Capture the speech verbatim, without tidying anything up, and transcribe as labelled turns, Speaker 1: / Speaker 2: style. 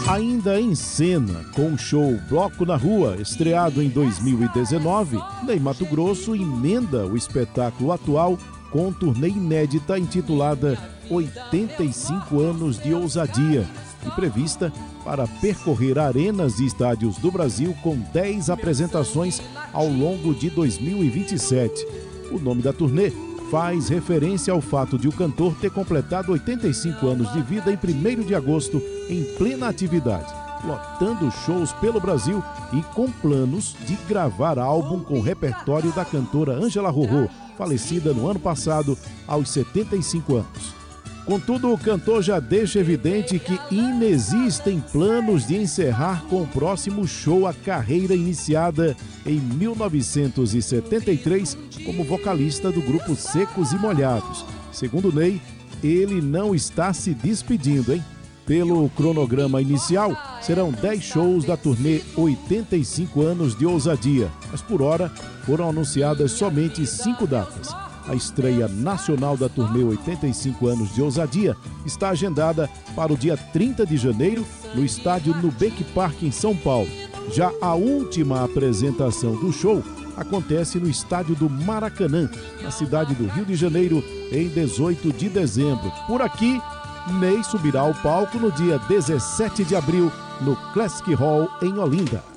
Speaker 1: Ainda em cena, com o show Bloco na Rua, estreado em dois mil e dezenove, Ney Matogrosso emenda o espetáculo atual com turnê inédita intitulada oitenta e cinco anos de ousadia e prevista para percorrer arenas e estádios do Brasil com dez apresentações ao longo de dois mil e vinte e sete. O nome da turnê faz referência ao fato de o cantor ter completado oitenta e cinco anos de vida em primeiro de agosto, em plena atividade, lotando shows pelo Brasil e com planos de gravar álbum com o repertório da cantora Ângela Rorô, falecida no ano passado, aos setenta e cinco anos. Contudo, o cantor já deixa evidente que inexistem planos de encerrar com o próximo show a carreira iniciada em mil novecentos e setenta e três como vocalista do grupo Secos e Molhados. Segundo Ney, ele não está se despedindo, hein? Pelo cronograma inicial, serão dez shows da turnê oitenta e cinco anos de ousadia, mas por hora foram anunciadas somente cinco datas. A estreia nacional da turnê oitenta e cinco anos de ousadia está agendada para o dia trinta de janeiro no estádio Nubank Park, em São Paulo. Já a última apresentação do show acontece no estádio do Maracanã, na cidade do Rio de Janeiro, em dezoito de dezembro. Por aqui, Ney subirá ao palco no dia dezessete de abril, no Classic Hall, em Olinda.